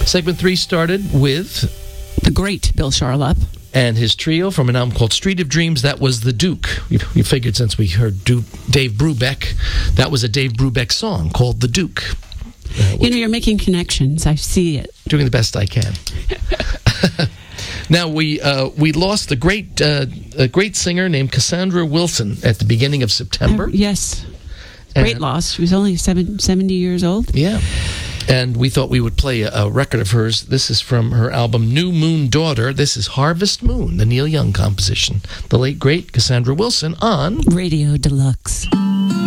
Segment 3 started with the great Bill Charlap and his trio from an album called Street of Dreams. That was The Duke. We figured since we heard Dave Brubeck, that was a Dave Brubeck song called The Duke. You're making connections. I see it. Doing the best I can. Now, we lost a great singer named Cassandra Wilson at the beginning of September. Yes. Great loss. She was only 70 years old. Yeah. And we thought we would play a record of hers. This is from her album New Moon Daughter. This is Harvest Moon, the Neil Young composition. The late, great Cassandra Wilson on Radio Deluxe.